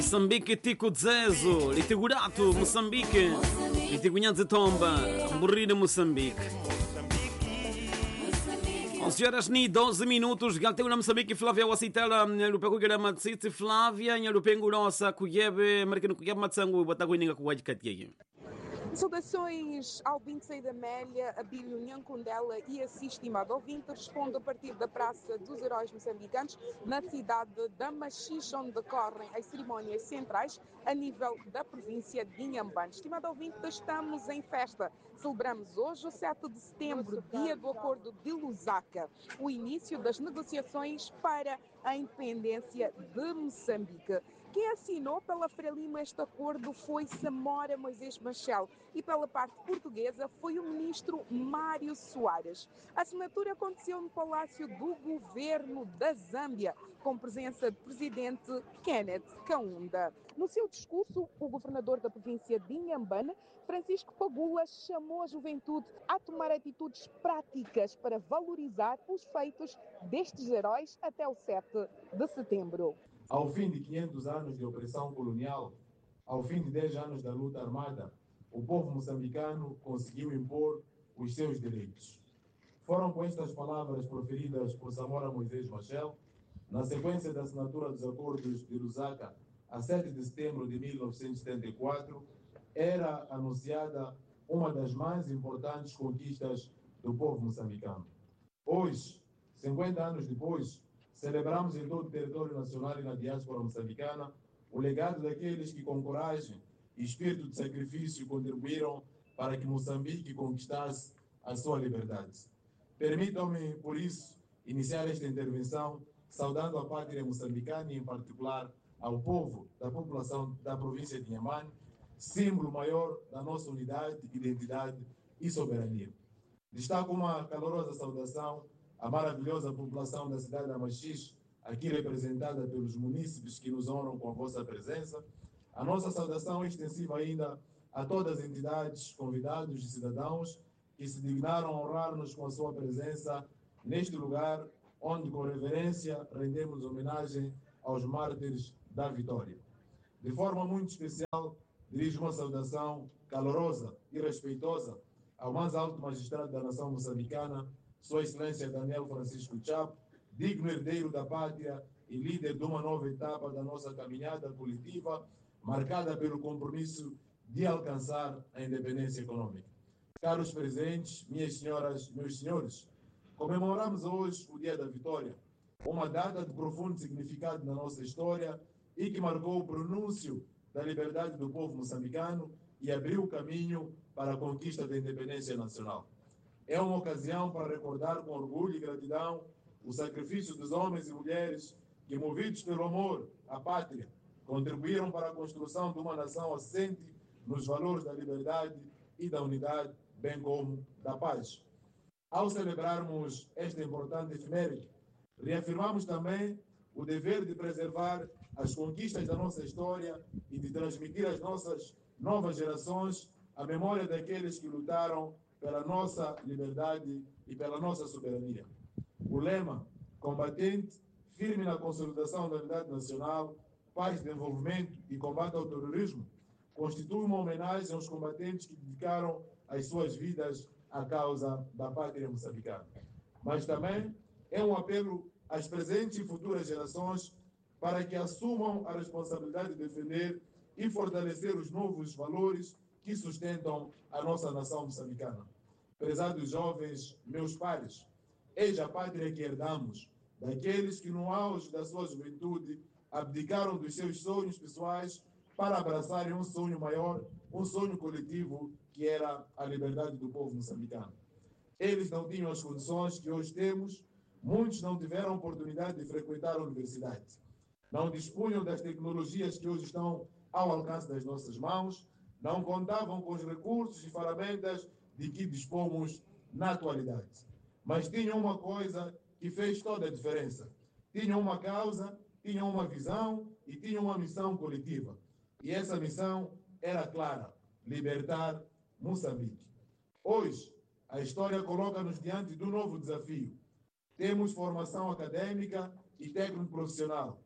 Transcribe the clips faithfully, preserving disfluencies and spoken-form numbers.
Moçambique tico Zezo, litigurato Moçambique, litigunhanze tomba, burrida Moçambique. onze horas ni doze minutos, galteula Moçambique, Flávia Wasitela, lupeku kira matsitsi Flávia, nyalupengu rosa kuyebe, americano kuyebe matsangu, bataguininga kuwajikatiye. Saudações ao vinte e seis da Amélia, Abílio Nhancundela e assim, estimado ouvinte, respondo a partir da Praça dos Heróis Moçambicanos, na cidade da Machixe, onde decorrem as cerimónias centrais a nível da província de Inhambane. Estimado ouvinte, estamos em festa. Celebramos hoje, o sete de setembro, dia do Acordo de Lusaka, o início das negociações para a independência de Moçambique. Quem assinou pela Frelimo este acordo foi Samora Moisés Machel e pela parte portuguesa foi o ministro Mário Soares. A assinatura aconteceu no Palácio do Governo da Zâmbia, com presença do presidente Kenneth Kaunda. No seu discurso, o governador da província de Inhambane, Francisco Pagula, chamou a juventude a tomar atitudes práticas para valorizar os feitos destes heróis até o sete de setembro. Ao fim de quinhentos anos de opressão colonial, ao fim de dez anos da luta armada, o povo moçambicano conseguiu impor os seus direitos. Foram com estas palavras proferidas por Samora Moisés Machel, na sequência da assinatura dos acordos de Lusaka, a sete de setembro de mil novecentos e setenta e quatro, era anunciada uma das mais importantes conquistas do povo moçambicano. Hoje, cinquenta anos depois, celebramos em todo o território nacional e na diáspora moçambicana o legado daqueles que, com coragem e espírito de sacrifício, contribuíram para que Moçambique conquistasse a sua liberdade. Permitam-me, por isso, iniciar esta intervenção saudando a pátria moçambicana e, em particular, ao povo da população da província de Inhambane, símbolo maior da nossa unidade, identidade e soberania. Destaco uma calorosa saudação à maravilhosa população da cidade da Machixe, aqui representada pelos munícipes que nos honram com a vossa presença. A nossa saudação é extensiva ainda a todas as entidades, convidados e cidadãos que se dignaram a honrar-nos com a sua presença neste lugar, onde, com reverência, rendemos homenagem aos mártires da vitória. De forma muito especial, dirijo uma saudação calorosa e respeitosa ao mais alto magistrado da nação moçambicana, Sua Excelência Daniel Francisco Chapo, digno herdeiro da pátria e líder de uma nova etapa da nossa caminhada coletiva, marcada pelo compromisso de alcançar a independência econômica. Caros presentes, minhas senhoras, meus senhores, comemoramos hoje o Dia da Vitória, uma data de profundo significado na nossa história e que marcou o pronúncio da liberdade do povo moçambicano e abriu o caminho para a conquista da independência nacional. É uma ocasião para recordar com orgulho e gratidão o sacrifício dos homens e mulheres que, movidos pelo amor à pátria, contribuíram para a construção de uma nação assente nos valores da liberdade e da unidade, bem como da paz. Ao celebrarmos esta importante efeméride, reafirmamos também o dever de preservar as conquistas da nossa história e de transmitir às nossas novas gerações a memória daqueles que lutaram pela nossa liberdade e pela nossa soberania. O lema combatente, firme na consolidação da unidade nacional, paz, desenvolvimento e combate ao terrorismo, constitui uma homenagem aos combatentes que dedicaram as suas vidas à causa da pátria moçambicana. Mas também é um apelo às presentes e futuras gerações para que assumam a responsabilidade de defender e fortalecer os novos valores que sustentam a nossa nação moçambicana. Prezados jovens, meus pares, eis a pátria que herdamos daqueles que no auge da sua juventude abdicaram dos seus sonhos pessoais para abraçarem um sonho maior, um sonho coletivo que era a liberdade do povo moçambicano. Eles não tinham as condições que hoje temos, muitos não tiveram a oportunidade de frequentar a universidade, não dispunham das tecnologias que hoje estão ao alcance das nossas mãos, não contavam com os recursos e ferramentas de que dispomos na atualidade. Mas tinham uma coisa que fez toda a diferença. Tinham uma causa, tinham uma visão e tinham uma missão coletiva. E essa missão era clara: libertar Moçambique. Hoje, a história coloca-nos diante de um novo desafio. Temos formação acadêmica e técnico-profissional.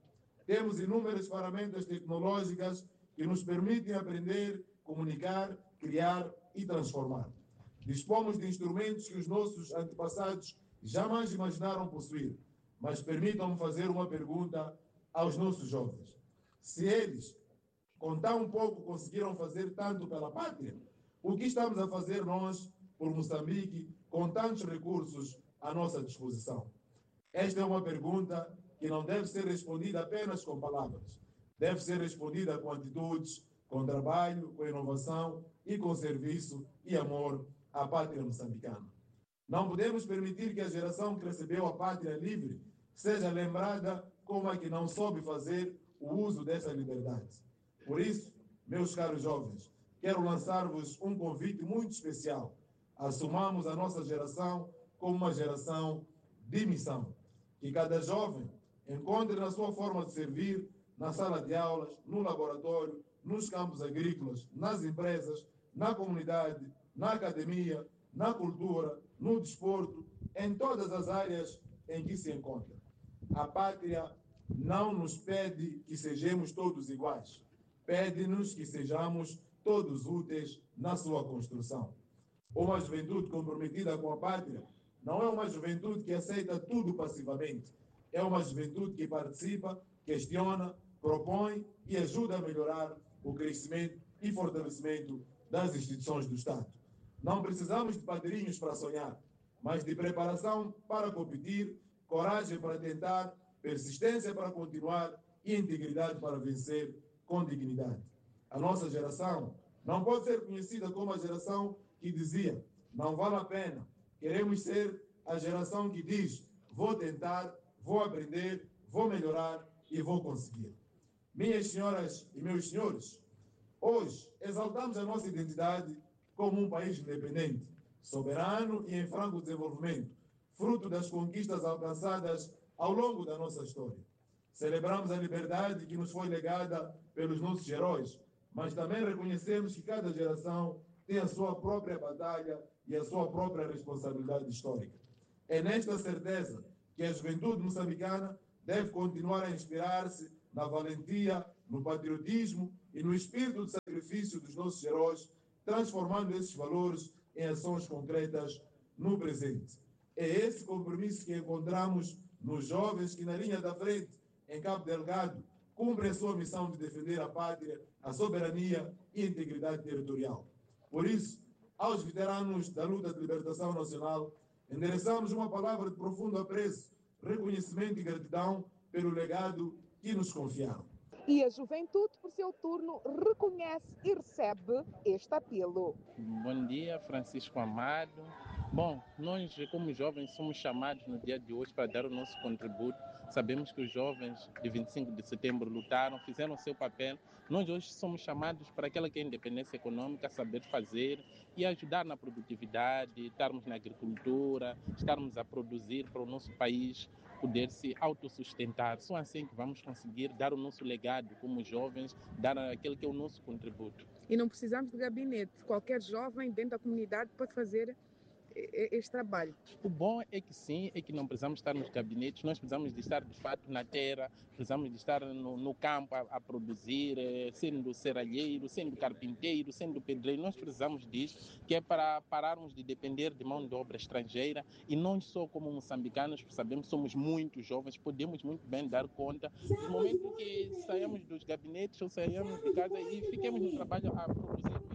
Temos inúmeras ferramentas tecnológicas que nos permitem aprender, comunicar, criar e transformar. Dispomos de instrumentos que os nossos antepassados jamais imaginaram possuir, mas permitam-me fazer uma pergunta aos nossos jovens. Se eles, com tão pouco, conseguiram fazer tanto pela pátria, o que estamos a fazer nós por Moçambique com tantos recursos à nossa disposição? Esta é uma pergunta que não deve ser respondida apenas com palavras. Deve ser respondida com atitudes, com trabalho, com inovação e com serviço e amor à pátria moçambicana. Não podemos permitir que a geração que recebeu a pátria livre seja lembrada como a que não soube fazer o uso dessa liberdade. Por isso, meus caros jovens, quero lançar-vos um convite muito especial. Assumamos a nossa geração como uma geração de missão. Que cada jovem encontre na sua forma de servir, na sala de aulas, no laboratório, nos campos agrícolas, nas empresas, na comunidade, na academia, na cultura, no desporto, em todas as áreas em que se encontra. A pátria não nos pede que sejamos todos iguais, pede-nos que sejamos todos úteis na sua construção. Uma juventude comprometida com a pátria não é uma juventude que aceita tudo passivamente, é uma juventude que participa, questiona, propõe e ajuda a melhorar o crescimento e fortalecimento das instituições do Estado. Não precisamos de padrinhos para sonhar, mas de preparação para competir, coragem para tentar, persistência para continuar e integridade para vencer com dignidade. A nossa geração não pode ser conhecida como a geração que dizia: não vale a pena, queremos ser a geração que diz: vou tentar, vou aprender, vou melhorar e vou conseguir. Minhas senhoras e meus senhores, hoje exaltamos a nossa identidade como um país independente, soberano e em franco desenvolvimento, fruto das conquistas alcançadas ao longo da nossa história. Celebramos a liberdade que nos foi legada pelos nossos heróis, mas também reconhecemos que cada geração tem a sua própria batalha e a sua própria responsabilidade histórica. É nesta certeza que a juventude moçambicana deve continuar a inspirar-se na valentia, no patriotismo e no espírito de sacrifício dos nossos heróis, transformando esses valores em ações concretas no presente. É esse compromisso que encontramos nos jovens que, na linha da frente, em Cabo Delgado, cumprem a sua missão de defender a pátria, a soberania e a integridade territorial. Por isso, aos veteranos da luta de libertação nacional, endereçamos uma palavra de profundo apreço, reconhecimento e gratidão pelo legado que nos confiaram. E a juventude, por seu turno, reconhece e recebe este apelo. Bom dia, Francisco Amado. Bom, nós como jovens somos chamados no dia de hoje para dar o nosso contributo. Sabemos que os jovens de vinte e cinco de setembro lutaram, fizeram o seu papel. Nós hoje somos chamados para aquela que é a independência econômica, saber fazer e ajudar na produtividade, estarmos na agricultura, estarmos a produzir para o nosso país poder se autossustentar. Só assim que vamos conseguir dar o nosso legado como jovens, dar aquele que é o nosso contributo. E não precisamos de gabinete. Qualquer jovem dentro da comunidade pode fazer este trabalho. O bom é que sim, é que não precisamos estar nos gabinetes, nós precisamos de estar de fato na terra, precisamos de estar no, no campo a, a produzir, eh, sendo serralheiro, sendo carpinteiro, sendo pedreiro. Nós precisamos disso, que é para pararmos de depender de mão de obra estrangeira, e não só como moçambicanos, sabemos que somos muito jovens, podemos muito bem dar conta dos momentos que saímos dos gabinetes ou saímos de casa e fiquemos no trabalho a produzir.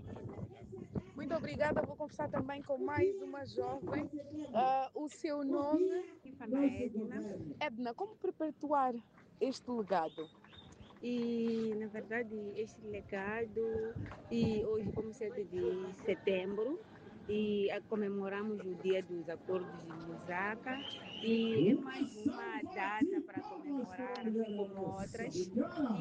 Muito obrigada. Vou conversar também com mais uma jovem. Uh, o seu nome? Edna. Edna, como perpetuar este legado? E, na verdade, este legado, e hoje, como sete de setembro, e comemoramos o Dia dos Acordos de Lusaka, e é mais uma data para comemorar, assim como outras,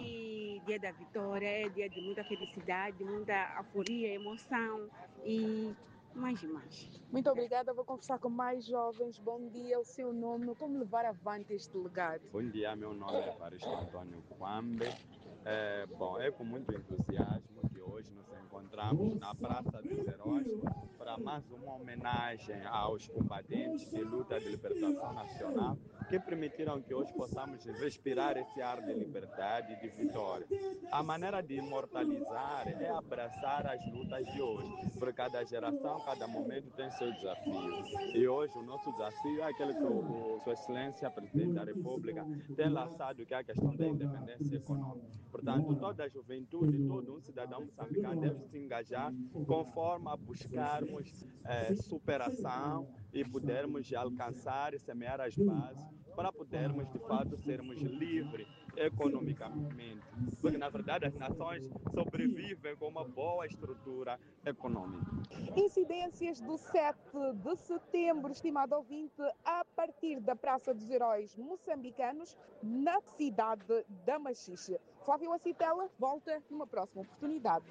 e Dia da Vitória, é dia de muita felicidade, muita euforia, emoção e mais e mais. Muito obrigada, vou conversar com mais jovens. Bom dia, o seu nome, como levar avante este legado? Bom dia, meu nome é Evaristo Antônio Kwambe. É, bom, é com muito entusiasmo que hoje nos encontramos na Praça dos Heróis para mais uma homenagem aos combatentes de luta de libertação nacional que permitiram que hoje possamos respirar esse ar de liberdade e de vitória. A maneira de imortalizar é abraçar as lutas de hoje, porque cada geração, cada momento tem seu desafio. E hoje o nosso desafio é aquele que o, o Sua Excelência, Presidente da República, tem lançado, que é a questão da independência econômica. Portanto, toda a juventude, todo um cidadão moçambicano deve se engajar conforme a buscarmos eh, superação e podermos alcançar e semear as bases para podermos, de fato, sermos livres economicamente. Porque, na verdade, as nações sobrevivem com uma boa estrutura econômica. Incidências do sete de setembro, estimado ouvinte, a partir da Praça dos Heróis Moçambicanos, na cidade da Machixe. Flávio Acitela volta numa próxima oportunidade.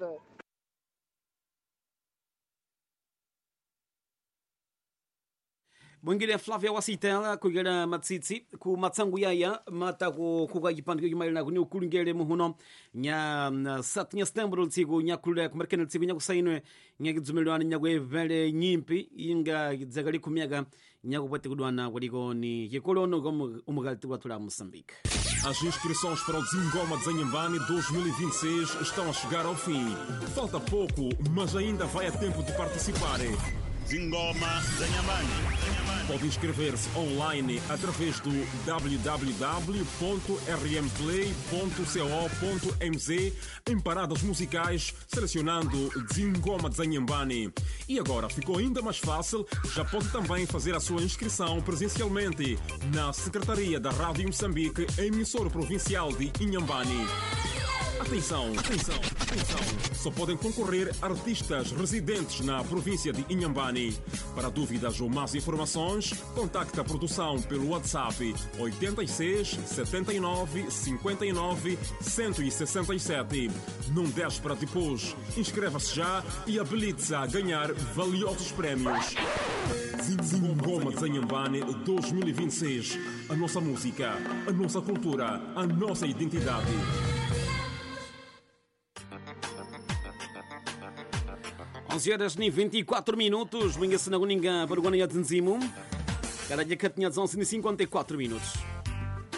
Bungile Flávia Wasitela kugera matsitsi ku matsangu yaya mata ku kuga jipandu yimaila ku ni ukulingere muhuno nya sat nya setembro tsiku nya kulule kumarkana tsiku nya kusainwe nya kidzumilwana nya kwevele nyimpi inga zagali kumyaga nya kupate kudwana kwaliko ni kikolono como umugalti watula Moçambique. As inscrições para o Dzingoma Dzanhambane dois mil e vinte e seis estão a chegar ao fim. Falta pouco, mas ainda vai a tempo de participar. Dzingoma Dzanhambane. Pode inscrever-se online através do w w w ponto r m play ponto co ponto m z em paradas musicais, selecionando Dzingoma Dzanhambane. E agora ficou ainda mais fácil, já pode também fazer a sua inscrição presencialmente na Secretaria da Rádio Moçambique, emissora provincial de Inhambane. Atenção, atenção, atenção. Só podem concorrer artistas residentes na província de Inhambane. Para dúvidas ou mais informações, contacte a produção pelo WhatsApp oito seis, sete nove, cinco nove, um seis sete. Não deixe para depois. Inscreva-se já e habilite-se a ganhar valiosos prémios. Dzingoma Dzanhambane dois mil e vinte e seis. A nossa música, a nossa cultura, a nossa identidade. onze horas e vinte e quatro minutos. Vinha-se na Guninga para o Guanaya de Nzimu. Cada dia que tinha onze e cinquenta e quatro minutos.